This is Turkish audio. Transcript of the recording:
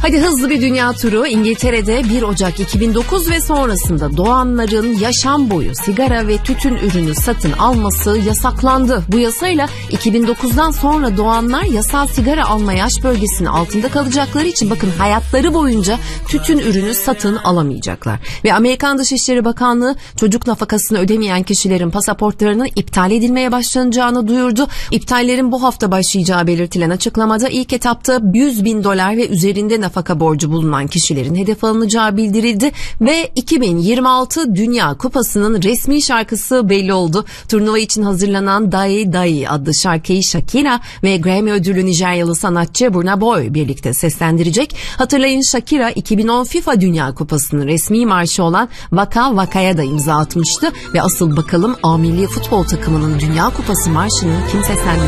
Hadi hızlı bir dünya turu. İngiltere'de 1 Ocak 2009 ve sonrasında doğanların yaşam boyu sigara ve tütün ürünü satın alması yasaklandı. Bu yasayla 2009'dan sonra doğanlar yasal sigara alma yaş bölgesinin altında kalacakları için bakın hayatları boyunca tütün ürünü satın alamayacaklar. Ve Amerikan Dışişleri Bakanlığı çocuk nafakasını ödemeyen kişilerin pasaportlarının iptal edilmeye başlanacağını duyurdu. İptallerin bu hafta başlayacağı belirtilen açıklamada ilk etapta $100.000 ve üzerinde nafaka borcu bulunan kişilerin hedef alınacağı bildirildi ve 2026 Dünya Kupası'nın resmi şarkısı belli oldu. Turnuva için hazırlanan Dai Dai adlı şarkıyı Shakira ve Grammy ödüllü Nijeryalı sanatçı Burna Boy birlikte seslendirecek. Hatırlayın Shakira 2010 FIFA Dünya Kupası'nın resmi marşı olan Waka Waka'ya da imza atmıştı ve asıl bakalım A Milli Futbol takımının Dünya Kupası marşını kim seslendirecek?